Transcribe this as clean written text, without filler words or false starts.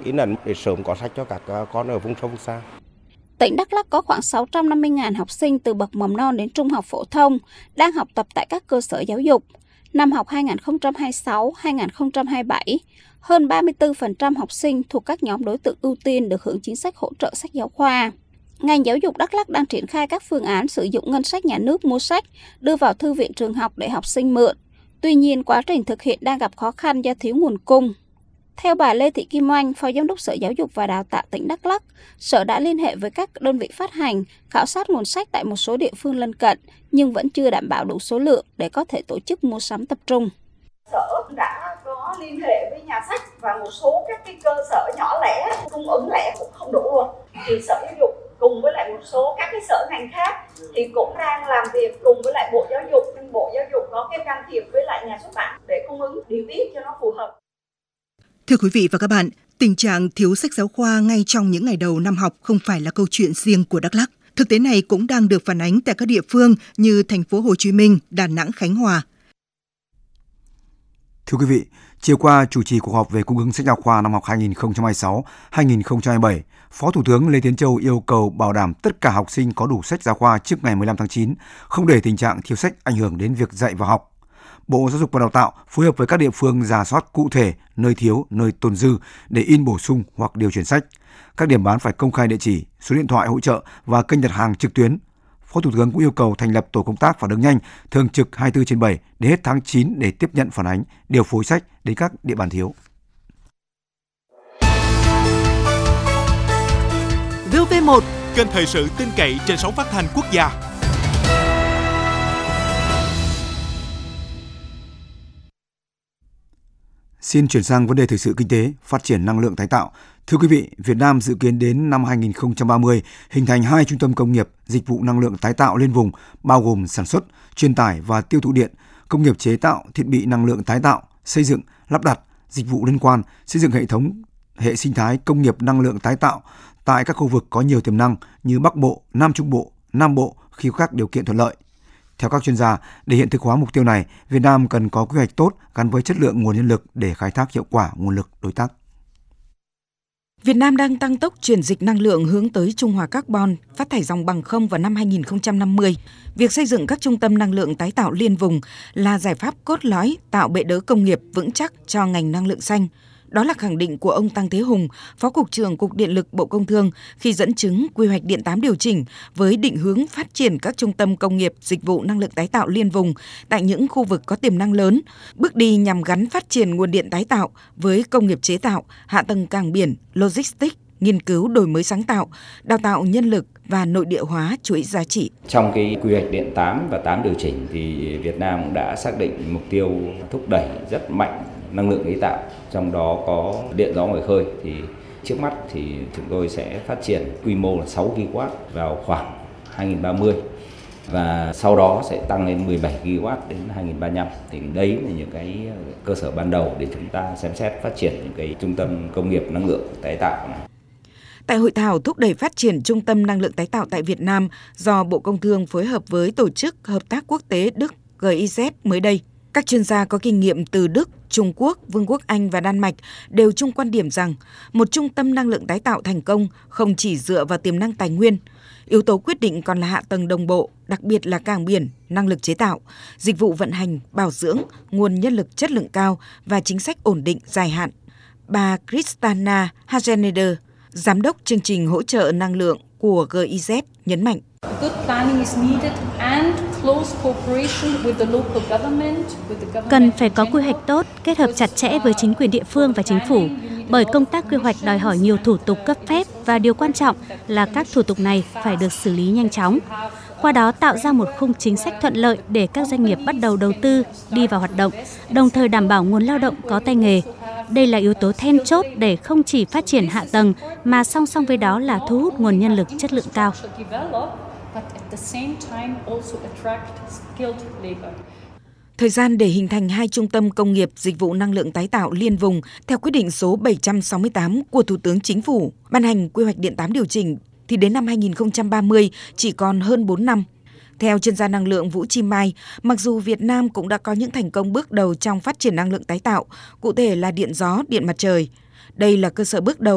in ấn để sớm có sách cho các con ở vùng sâu vùng xa. Tỉnh Đắk Lắk có khoảng 650.000 học sinh từ bậc mầm non đến trung học phổ thông đang học tập tại các cơ sở giáo dục. Năm học 2026-2027, hơn 34% học sinh thuộc các nhóm đối tượng ưu tiên được hưởng chính sách hỗ trợ sách giáo khoa. Ngành giáo dục Đắk Lắk đang triển khai các phương án sử dụng ngân sách nhà nước mua sách, đưa vào thư viện trường học để học sinh mượn. Tuy nhiên, quá trình thực hiện đang gặp khó khăn do thiếu nguồn cung. Theo bà Lê Thị Kim Oanh, Phó Giám đốc Sở Giáo dục và Đào tạo tỉnh Đắk Lắk, Sở đã liên hệ với các đơn vị phát hành, khảo sát nguồn sách tại một số địa phương lân cận, nhưng vẫn chưa đảm bảo đủ số lượng để có thể tổ chức mua sắm tập trung. Sở đã có liên hệ với nhà sách và một số các cái cơ sở nhỏ lẻ, cung ứng lẻ cũng không đủ luôn. Thì Sở Giáo dục cùng với lại một số các cái sở ngành khác thì cũng đang làm việc cùng với lại Bộ Giáo dục, nhưng Bộ Giáo dục có cái can thiệp với lại nhà xuất bản để cung ứng điều tiết cho nó phù hợp. Thưa quý vị và các bạn, tình trạng thiếu sách giáo khoa ngay trong những ngày đầu năm học không phải là câu chuyện riêng của Đắk Lắk. Thực tế này cũng đang được phản ánh tại các địa phương như thành phố Hồ Chí Minh, Đà Nẵng, Khánh Hòa. Thưa quý vị, chiều qua chủ trì cuộc họp về cung ứng sách giáo khoa năm học 2026-2027, Phó Thủ tướng Lê Tiến Châu yêu cầu bảo đảm tất cả học sinh có đủ sách giáo khoa trước ngày 15 tháng 9, không để tình trạng thiếu sách ảnh hưởng đến việc dạy và học. Bộ Giáo dục và Đào tạo phối hợp với các địa phương rà soát cụ thể nơi thiếu, nơi tồn dư để in bổ sung hoặc điều chuyển sách. Các điểm bán phải công khai địa chỉ, số điện thoại hỗ trợ và kênh đặt hàng trực tuyến. Phó Thủ tướng cũng yêu cầu thành lập tổ công tác phản ứng nhanh thường trực 24/7 đến hết tháng 9 để tiếp nhận phản ánh, điều phối sách đến các địa bàn thiếu. VOV1, kênh thời sự tin cậy trên sóng phát thanh quốc gia. Xin chuyển sang vấn đề thời sự kinh tế, phát triển năng lượng tái tạo. Thưa quý vị, Việt Nam dự kiến đến năm 2030 hình thành 2 trung tâm công nghiệp dịch vụ năng lượng tái tạo liên vùng, bao gồm sản xuất, truyền tải và tiêu thụ điện, công nghiệp chế tạo thiết bị năng lượng tái tạo, xây dựng, lắp đặt, dịch vụ liên quan, xây dựng hệ sinh thái công nghiệp năng lượng tái tạo tại các khu vực có nhiều tiềm năng như Bắc Bộ, Nam Trung Bộ, Nam Bộ khi có các điều kiện thuận lợi. Theo các chuyên gia, để hiện thực hóa mục tiêu này, Việt Nam cần có quy hoạch tốt gắn với chất lượng nguồn nhân lực để khai thác hiệu quả nguồn lực đối tác. Việt Nam đang tăng tốc chuyển dịch năng lượng hướng tới trung hòa carbon, phát thải ròng bằng không vào năm 2050. Việc xây dựng các trung tâm năng lượng tái tạo liên vùng là giải pháp cốt lõi tạo bệ đỡ công nghiệp vững chắc cho ngành năng lượng xanh. Đó là khẳng định của ông Tăng Thế Hùng, Phó Cục trưởng Cục Điện lực Bộ Công Thương khi dẫn chứng quy hoạch Điện 8 điều chỉnh với định hướng phát triển các trung tâm công nghiệp dịch vụ năng lượng tái tạo liên vùng tại những khu vực có tiềm năng lớn, bước đi nhằm gắn phát triển nguồn điện tái tạo với công nghiệp chế tạo, hạ tầng cảng biển, logistics, nghiên cứu đổi mới sáng tạo, đào tạo nhân lực và nội địa hóa chuỗi giá trị. Trong cái quy hoạch Điện 8 và 8 điều chỉnh thì Việt Nam cũng đã xác định mục tiêu thúc đẩy rất mạnh năng lượng tái tạo, trong đó có điện gió ngoài khơi. Thì trước mắt thì chúng tôi sẽ phát triển quy mô là 6 GW vào khoảng 2030 và sau đó sẽ tăng lên 17 GW đến 2035. Thì đấy là những cái cơ sở ban đầu để chúng ta xem xét phát triển những cái trung tâm công nghiệp năng lượng tái tạo này. Tại hội thảo thúc đẩy phát triển trung tâm năng lượng tái tạo tại Việt Nam do Bộ Công Thương phối hợp với Tổ chức Hợp tác Quốc tế Đức GIZ mới đây, các chuyên gia có kinh nghiệm từ Đức, Trung Quốc, Vương quốc Anh và Đan Mạch đều chung quan điểm rằng một trung tâm năng lượng tái tạo thành công không chỉ dựa vào tiềm năng tài nguyên. Yếu tố quyết định còn là hạ tầng đồng bộ, đặc biệt là cảng biển, năng lực chế tạo, dịch vụ vận hành, bảo dưỡng, nguồn nhân lực chất lượng cao và chính sách ổn định dài hạn. Bà Kristana Hageneder, Giám đốc chương trình hỗ trợ năng lượng của GIZ nhấn mạnh. Cần phải có quy hoạch tốt, kết hợp chặt chẽ với chính quyền địa phương và chính phủ, bởi công tác quy hoạch đòi hỏi nhiều thủ tục cấp phép và điều quan trọng là các thủ tục này phải được xử lý nhanh chóng. Qua đó tạo ra một khung chính sách thuận lợi để các doanh nghiệp bắt đầu đầu tư, đi vào hoạt động, đồng thời đảm bảo nguồn lao động có tay nghề. Đây là yếu tố then chốt để không chỉ phát triển hạ tầng mà song song với đó là thu hút nguồn nhân lực chất lượng cao. Thời gian để hình thành 2 trung tâm công nghiệp dịch vụ năng lượng tái tạo liên vùng theo quyết định số 768 của Thủ tướng Chính phủ ban hành quy hoạch Điện 8 điều chỉnh thì đến năm 2030 chỉ còn hơn 4 năm. Theo chuyên gia năng lượng Vũ Chi Mai, mặc dù Việt Nam cũng đã có những thành công bước đầu trong phát triển năng lượng tái tạo, cụ thể là điện gió, điện mặt trời. Đây là cơ sở bước đầu